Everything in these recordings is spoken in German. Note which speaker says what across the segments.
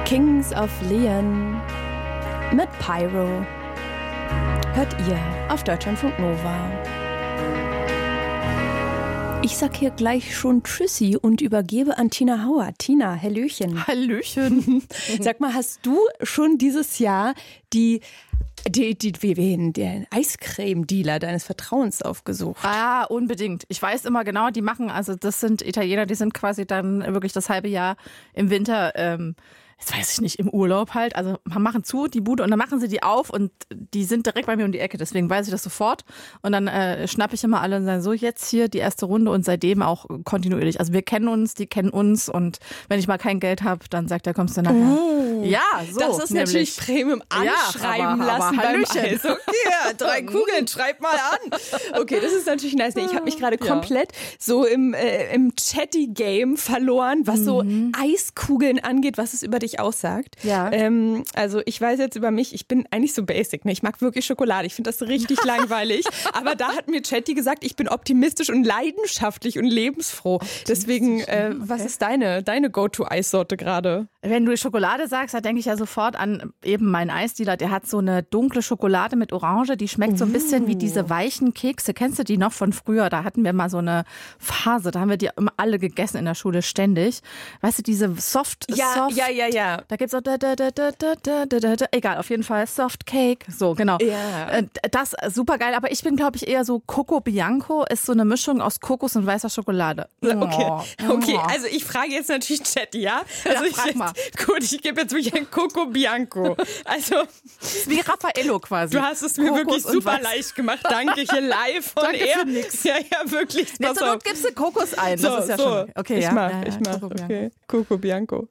Speaker 1: Kings of Leon mit Pyro hört ihr auf Deutschlandfunk Nova. Ich sag hier gleich schon Tschüssi und übergebe an Tina Hauer. Tina, Hallöchen.
Speaker 2: Hallöchen.
Speaker 1: Sag mal, hast du schon dieses Jahr den Eiscreme-Dealer deines Vertrauens aufgesucht?
Speaker 2: Ah, unbedingt. Ich weiß immer genau, die machen, also das sind Italiener, die sind quasi dann wirklich das halbe Jahr im Winter, jetzt weiß ich nicht, im Urlaub halt, also machen zu die Bude und dann machen sie die auf und die sind direkt bei mir um die Ecke, deswegen weiß ich das sofort und dann schnappe ich immer alle und sage, so jetzt hier die erste Runde und seitdem auch kontinuierlich. Also wir kennen uns, die kennen uns und wenn ich mal kein Geld habe, dann sagt er, kommst du nachher. Ja, so.
Speaker 1: Das ist natürlich Premium anschreiben lassen beim Eis. Okay, 3 Kugeln, schreib mal an. Okay, das ist natürlich nice. Ich habe mich gerade komplett so im Chatty-Game verloren, was so Eiskugeln angeht, was es über dich aussagt.
Speaker 2: Ja.
Speaker 1: Also ich weiß jetzt über mich, ich bin eigentlich so basic. Ne? Ich mag wirklich Schokolade. Ich finde das richtig langweilig. Aber da hat mir Chatty gesagt, ich bin optimistisch und leidenschaftlich und lebensfroh. Deswegen, was ist deine Go-To-Eissorte gerade?
Speaker 2: Wenn du Schokolade sagst, da denke ich ja sofort an eben meinen Eisdealer. Der hat so eine dunkle Schokolade mit Orange. Die schmeckt so ein bisschen wie diese weichen Kekse. Kennst du die noch von früher? Da hatten wir mal so eine Phase. Da haben wir die immer alle gegessen in der Schule ständig. Weißt du, diese Soft.
Speaker 1: Ja.
Speaker 2: Da gibt's auch egal, auf jeden Fall Soft Cake. So, genau.
Speaker 1: Ja.
Speaker 2: Das super geil. Aber ich bin, glaube ich, eher so Coco Bianco. Ist so eine Mischung aus Kokos und weißer Schokolade.
Speaker 1: Okay, also ich frage jetzt natürlich Chatty, ja? Also
Speaker 2: frag mal.
Speaker 1: Gut, ich gebe jetzt wirklich ein Coco Bianco. Also
Speaker 2: wie Raffaello quasi.
Speaker 1: Du hast es mir
Speaker 2: Kokos
Speaker 1: wirklich super leicht gemacht. Danke, hier live von
Speaker 2: Danke für nix.
Speaker 1: Ja, wirklich.
Speaker 2: Jetzt gibst du Kokos ein.
Speaker 1: So,
Speaker 2: Das ist ja
Speaker 1: so.
Speaker 2: schon. Okay,
Speaker 1: ich mach. Okay, Coco Bianco.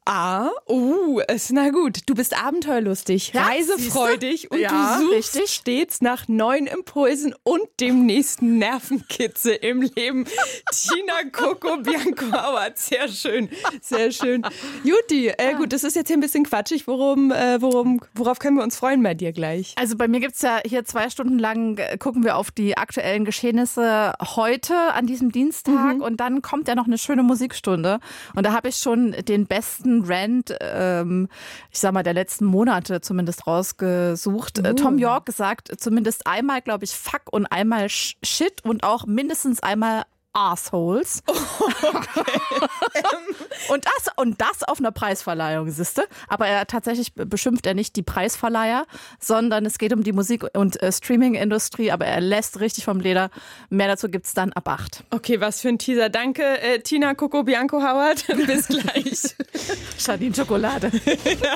Speaker 1: Na gut. Du bist abenteuerlustig,
Speaker 2: Ja,
Speaker 1: reisefreudig und
Speaker 2: Ja,
Speaker 1: du suchst
Speaker 2: richtig.
Speaker 1: stets nach neuen Impulsen und dem nächsten Nervenkitzel im Leben. Tina Coco Bianco Hauert. Sehr schön, sehr schön. Juti, gut, das ist jetzt hier ein bisschen quatschig. Worauf können wir uns freuen bei dir gleich?
Speaker 2: Also bei mir gibt's ja hier 2 Stunden lang, gucken wir auf die aktuellen Geschehnisse heute an diesem Dienstag und dann kommt ja noch eine schöne Musikstunde und da habe ich schon den besten Rant, ich sag mal, der letzten Monate zumindest rausgesucht. Tom York sagt zumindest einmal, glaube ich, Fuck und einmal Shit und auch mindestens einmal Assholes. Und das auf einer Preisverleihung, siehste. Aber tatsächlich beschimpft er nicht die Preisverleiher, sondern es geht um die Musik- und Streaming-Industrie, aber er lässt richtig vom Leder. Mehr dazu gibt's dann ab 8.
Speaker 1: Okay, was für ein Teaser. Danke, Tina Coco Bianco Hauert. Bis gleich.
Speaker 2: Jardin Schokolade.